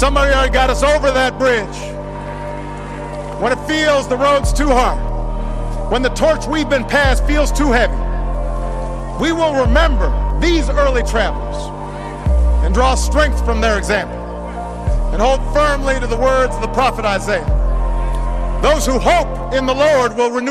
Somebody already got us over that bridge. When it feels the road's too hard, when the torch we've been passed feels too heavy, we will remember these early travelers and draw strength from their example and hold firmly to the words of the prophet Isaiah. Those who hope in the Lord will renew